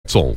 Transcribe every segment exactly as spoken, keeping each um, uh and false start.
Som.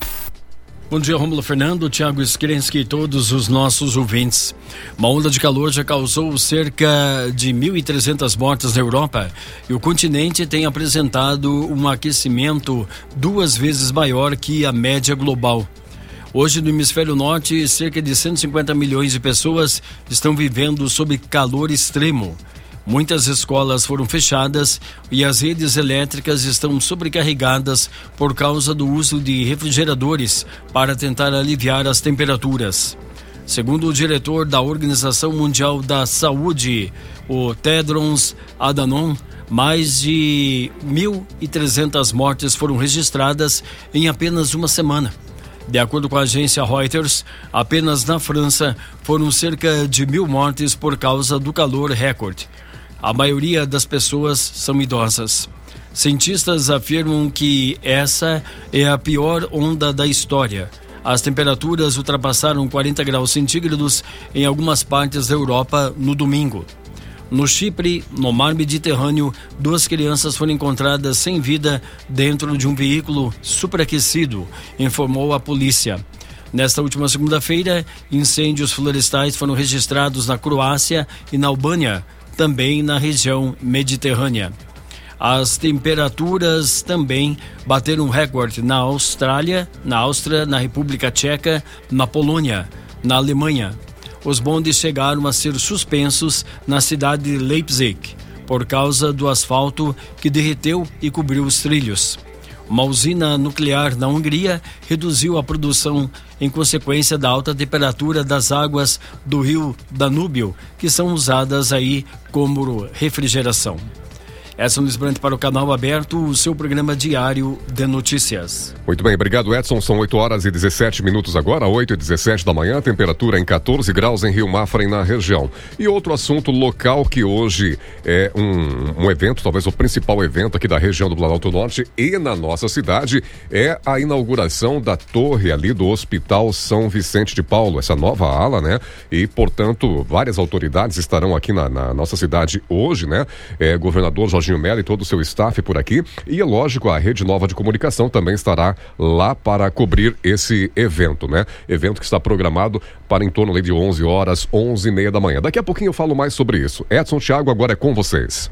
Bom dia, Rômulo Fernando, Thiago Skrensky e todos os nossos ouvintes. Uma onda de calor já causou cerca de mil e trezentas mortes na Europa e o continente tem apresentado um aquecimento duas vezes maior que a média global. Hoje, no hemisfério norte, cerca de cento e cinquenta milhões de pessoas estão vivendo sob calor extremo. Muitas escolas foram fechadas e as redes elétricas estão sobrecarregadas por causa do uso de refrigeradores para tentar aliviar as temperaturas. Segundo o diretor da Organização Mundial da Saúde, o Tedros Adhanom, mais de mil e trezentas mortes foram registradas em apenas uma semana. De acordo com a agência Reuters, apenas na França foram cerca de mil mortes por causa do calor recorde. A maioria das pessoas são idosas. Cientistas afirmam que essa é a pior onda da história. As temperaturas ultrapassaram quarenta graus centígrados em algumas partes da Europa no domingo. No Chipre, no mar Mediterrâneo, duas crianças foram encontradas sem vida dentro de um veículo superaquecido, informou a polícia. Nesta última segunda-feira, incêndios florestais foram registrados na Croácia e na Albânia, também na região mediterrânea. As temperaturas também bateram recorde na Austrália, na Áustria, na República Tcheca, na Polônia, na Alemanha. Os bondes chegaram a ser suspensos na cidade de Leipzig, por causa do asfalto que derreteu e cobriu os trilhos. Uma usina nuclear na Hungria reduziu a produção em consequência da alta temperatura das águas do rio Danúbio, que são usadas aí como refrigeração. Edson Luiz Brandt para o Canal Aberto, o seu programa diário de notícias. Muito bem, obrigado, Edson. São oito horas e dezessete minutos agora, oito e dezessete da manhã, temperatura em catorze graus em Rio Mafra e na região. E outro assunto local que hoje é um, um evento, talvez o principal evento aqui da região do Planalto Norte e na nossa cidade, é a inauguração da torre ali do Hospital São Vicente de Paulo, essa nova ala, né? E, portanto, várias autoridades estarão aqui na, na nossa cidade hoje, né? É, governador Jorge Mello e todo o seu staff por aqui, e é lógico, a Rede Nova de Comunicação também estará lá para cobrir esse evento, né? Evento que está programado para em torno ali de onze horas, onze e meia da manhã. Daqui a pouquinho eu falo mais sobre isso. Edson, Thiago, agora é com vocês.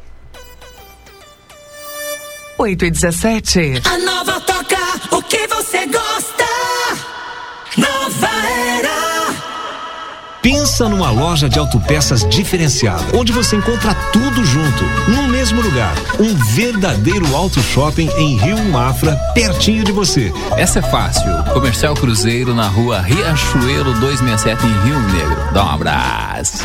oito e dezessete. A nova toca o que você gosta. Nova Era. Pensa numa loja de autopeças diferenciada, onde você encontra tudo junto, no mesmo lugar. Um verdadeiro auto shopping em Rio Mafra, pertinho de você. Essa é fácil. Comercial Cruzeiro, na rua Riachuelo duzentos e sessenta e sete, em Rio Negro. Dá um abraço.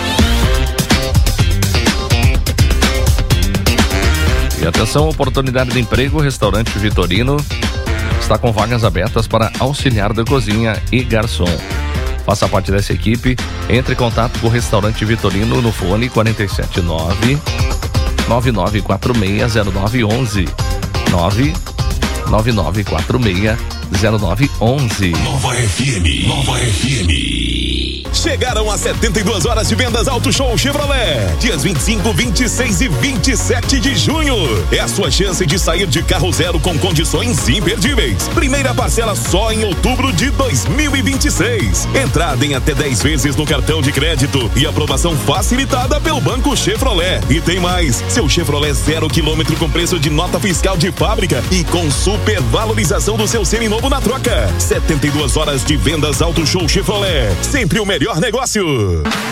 E atenção, oportunidade de emprego, Restaurante Vitorino está com vagas abertas para auxiliar da cozinha e garçom. Faça parte dessa equipe, entre em contato com o Restaurante Vitorino no fone quatro sete nove, nove nove quatro seis, zero nove um um, nove nove nove quatro seis, zero nove um um. Nova F M, Nova F M. Chegaram as setenta e duas horas de vendas Auto Show Chevrolet. Dias vinte e cinco, vinte e seis e vinte e sete de junho. É a sua chance de sair de carro zero com condições imperdíveis. Primeira parcela só em outubro de dois mil e vinte e seis. Entrada em até dez vezes no cartão de crédito e aprovação facilitada pelo Banco Chevrolet. E tem mais, seu Chevrolet zero quilômetro com preço de nota fiscal de fábrica e com supervalorização do seu seminovo na troca. setenta e duas horas de vendas Auto Show Chevrolet. Sempre o melhor negócio.